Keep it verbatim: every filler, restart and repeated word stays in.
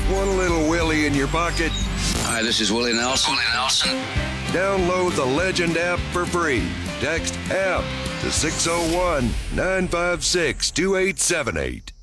Want a little Willie in your pocket? Hi, this is Willie Nelson. Willie Nelson. Download the Legend app for free. Text app to six oh one, nine five six, two eight seven eight.